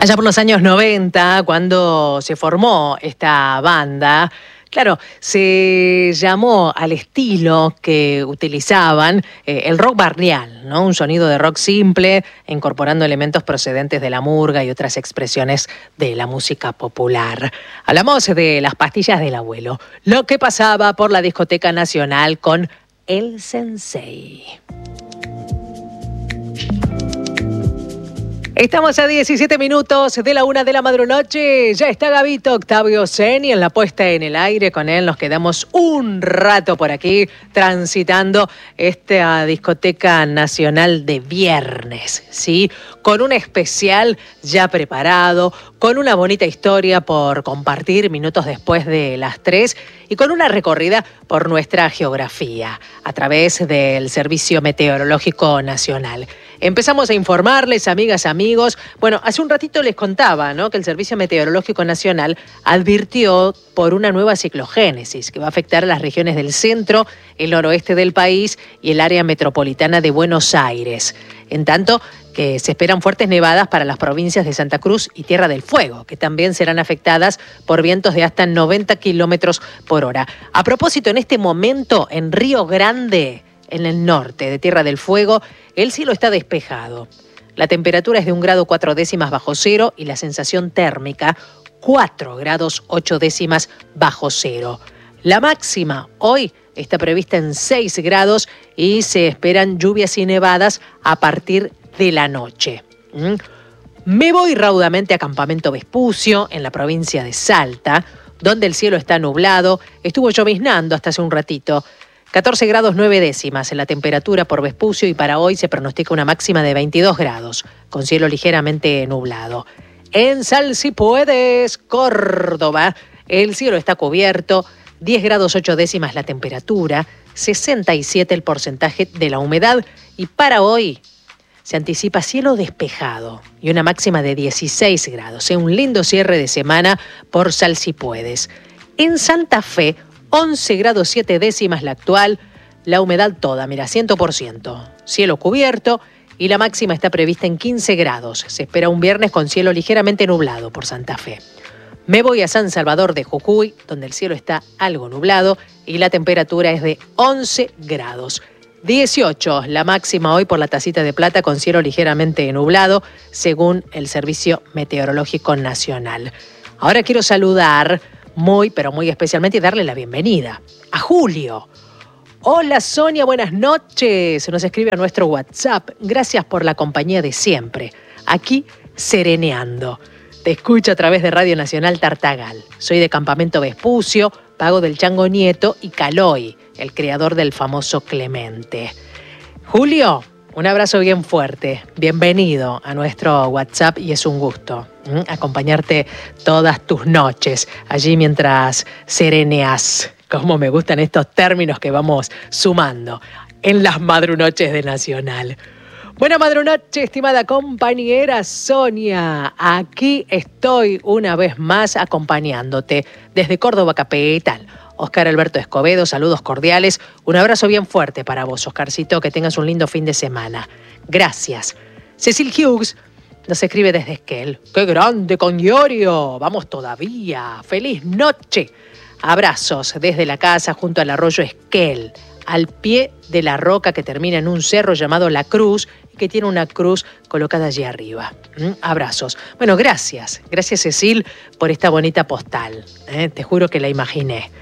Allá por los años 90, cuando se formó esta banda, claro, se llamó al estilo que utilizaban el rock barrial, ¿no? Un sonido de rock simple, incorporando elementos procedentes de la murga y otras expresiones de la música popular. Hablamos de Las Pastillas del Abuelo, lo que pasaba por la Discoteca Nacional con El Sensei. Estamos a 17 minutos de la 1 de la madrunoche. Ya está Gabito Octavio Seni en la puesta en el aire. Con él nos quedamos un rato por aquí transitando esta discoteca nacional de viernes, ¿sí? Con un especial ya preparado, con una bonita historia por compartir minutos después de las 3 y con una recorrida por nuestra geografía a través del Servicio Meteorológico Nacional. Empezamos a informarles, amigas, amigos. Bueno, hace un ratito les contaba, ¿no?, que el Servicio Meteorológico Nacional advirtió por una nueva ciclogénesis que va a afectar a las regiones del centro, el noroeste del país y el área metropolitana de Buenos Aires. En tanto que se esperan fuertes nevadas para las provincias de Santa Cruz y Tierra del Fuego, que también serán afectadas por vientos de hasta 90 kilómetros por hora. A propósito, en este momento en Río Grande, en el norte de Tierra del Fuego, el cielo está despejado. La temperatura es de 1 grado 4 décimas bajo cero y la sensación térmica 4 grados 8 décimas bajo cero. La máxima hoy está prevista en 6 grados y se esperan lluvias y nevadas a partir de la noche. Me voy raudamente a Campamento Vespucio, en la provincia de Salta, donde el cielo está nublado. Estuvo lloviznando hasta hace un ratito. 14 grados 9 décimas en la temperatura por Vespucio y para hoy se pronostica una máxima de 22 grados, con cielo ligeramente nublado. En Sal Si Puedes, Córdoba, el cielo está cubierto, 10 grados 8 décimas la temperatura, 67 el porcentaje de la humedad y para hoy se anticipa cielo despejado y una máxima de 16 grados. Un lindo cierre de semana por Sal Si Puedes. En Santa Fe, 11 grados 7 décimas la actual, la humedad toda, mira, 100%. Cielo cubierto y la máxima está prevista en 15 grados. Se espera un viernes con cielo ligeramente nublado por Santa Fe. Me voy a San Salvador de Jujuy, donde el cielo está algo nublado y la temperatura es de 11 grados. 18 la máxima hoy por la Tacita de Plata con cielo ligeramente nublado, según el Servicio Meteorológico Nacional. Ahora quiero saludar pero muy especialmente y darle la bienvenida a Julio. Hola Sonia, buenas noches. Nos escribe a nuestro WhatsApp. Gracias por la compañía de siempre. Aquí sereneando. Te escucho a través de Radio Nacional Tartagal. Soy de Campamento Vespucio, pago del Chango Nieto y Caloi, el creador del famoso Clemente. Julio, un abrazo bien fuerte. Bienvenido a nuestro WhatsApp y es un gusto acompañarte todas tus noches allí mientras sereneas. Como me gustan estos términos que vamos sumando en las madrunoches de Nacional. Buena madrunoche, estimada compañera Sonia. Aquí estoy una vez más acompañándote desde Córdoba capital. Oscar Alberto Escobedo, saludos cordiales. Un abrazo bien fuerte para vos, Oscarcito. Que tengas un lindo fin de semana. Gracias. Cecil Hughes nos escribe desde Esquel. ¡Qué grande, Coniorio! Vamos todavía. ¡Feliz noche! Abrazos desde la casa junto al arroyo Esquel, al pie de la roca que termina en un cerro llamado La Cruz y que tiene una cruz colocada allí arriba. Abrazos. Bueno, gracias. Gracias, Cecil, por esta bonita postal. Te juro que la imaginé.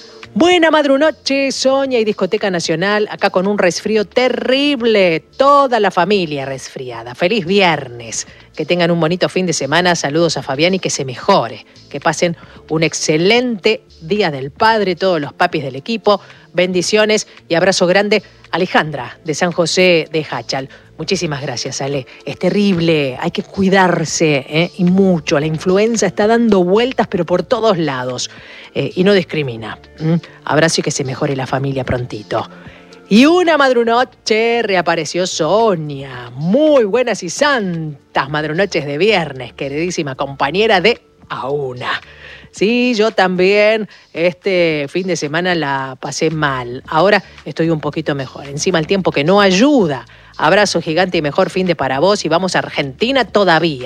Buena madrunoche, Sonia y Discoteca Nacional, acá con un resfrío terrible. Toda la familia resfriada. Feliz viernes. Que tengan un bonito fin de semana. Saludos a Fabián y que se mejore. Que pasen un excelente Día del Padre, todos los papis del equipo. Bendiciones y abrazo grande. Alejandra, de San José de Hachal. Muchísimas gracias, Ale. Es terrible, hay que cuidarse, y mucho. La influenza está dando vueltas, pero por todos lados. Y no discrimina. Abrazo y que se mejore la familia prontito. Y una madrunoche reapareció Sonia. Muy buenas y santas madrunoches de viernes, queridísima compañera de A Una. Sí, yo también este fin de semana la pasé mal. Ahora estoy un poquito mejor. Encima el tiempo que no ayuda. Abrazo gigante y mejor fin de para vos y vamos a Argentina todavía.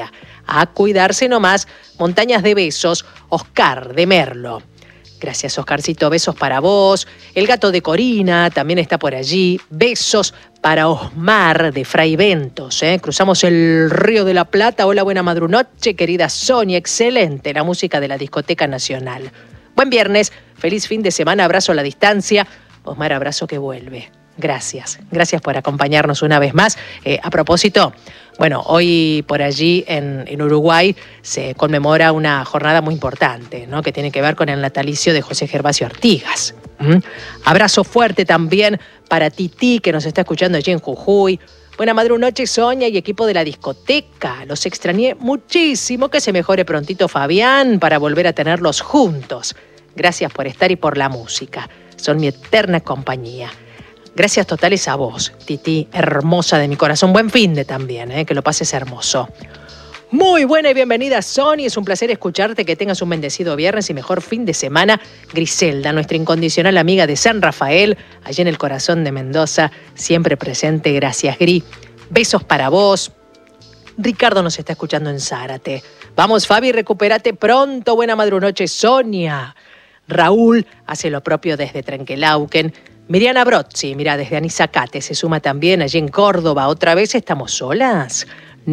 A cuidarse nomás. Montañas de besos, Oscar de Merlo. Gracias, Oscarcito. Besos para vos. El gato de Corina también está por allí. Besos para Osmar de Fray Ventos. Cruzamos el Río de la Plata. Hola, buena madrunoche, querida Sonia. Excelente la música de la Discoteca Nacional. Buen viernes. Feliz fin de semana. Abrazo a la distancia. Osmar, abrazo que vuelve. Gracias. Gracias por acompañarnos una vez más. A propósito, bueno, hoy por allí en Uruguay se conmemora una jornada muy importante, ¿no? Que tiene que ver con el natalicio de José Gervasio Artigas. Abrazo fuerte también para Titi, que nos está escuchando allí en Jujuy. Buena madrunoche, Sonia y equipo de la discoteca. Los extrañé muchísimo. Que se mejore prontito Fabián para volver a tenerlos juntos. Gracias por estar y por la música. Son mi eterna compañía. Gracias totales a vos, Titi, hermosa de mi corazón. Buen fin de también, que lo pases hermoso. Muy buena y bienvenida, Sony. Es un placer escucharte, que tengas un bendecido viernes y mejor fin de semana. Griselda, nuestra incondicional amiga de San Rafael, allí en el corazón de Mendoza, siempre presente. Gracias, Gri. Besos para vos. Ricardo nos está escuchando en Zárate. Vamos, Fabi, recupérate pronto. Buena madrunoche, Sonia. Raúl hace lo propio desde Trenquelauquen. Miriana Brozzi, mira, desde Anizacate se suma también allí en Córdoba. ¿Otra vez estamos solas?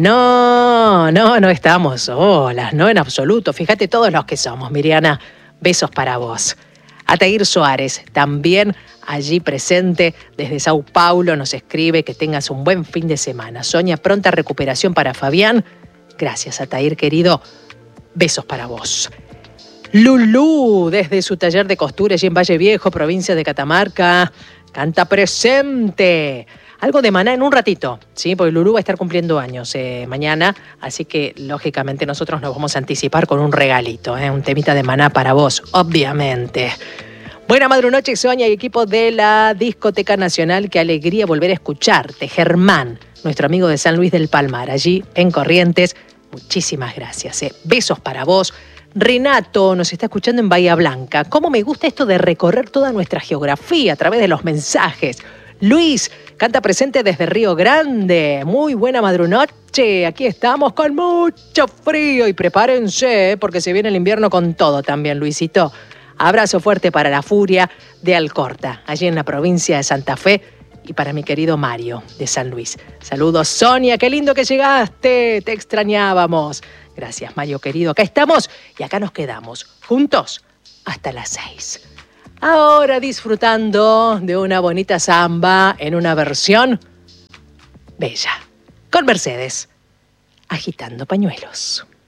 No estamos solas, no en absoluto. Fíjate todos los que somos, Miriana. Besos para vos. Atair Suárez, también allí presente desde Sao Paulo, nos escribe que tengas un buen fin de semana. Sonia, pronta recuperación para Fabián. Gracias, Atair, querido. Besos para vos. Lulú, desde su taller de costura allí en Valle Viejo, provincia de Catamarca, canta presente. Algo de Maná en un ratito, ¿sí? Porque Lulú va a estar cumpliendo años mañana, así que lógicamente nosotros nos vamos a anticipar con un regalito, un temita de Maná para vos, obviamente. Buena madrunoche, Sonia y equipo de la Discoteca Nacional. Qué alegría volver a escucharte. Germán, nuestro amigo de San Luis del Palmar, allí en Corrientes. Muchísimas gracias. Besos para vos. Renato nos está escuchando en Bahía Blanca. ¿Cómo me gusta esto de recorrer toda nuestra geografía a través de los mensajes? Luis canta presente desde Río Grande. Muy buena madrunoche. Aquí estamos con mucho frío y prepárense porque se viene el invierno con todo también, Luisito. Abrazo fuerte para la Furia de Alcorta, allí en la provincia de Santa Fe, y para mi querido Mario de San Luis. Saludos, Sonia, qué lindo que llegaste, te extrañábamos. Gracias, Mario querido, acá estamos y acá nos quedamos, juntos hasta las 6. Ahora disfrutando de una bonita samba en una versión bella, con Mercedes, agitando pañuelos.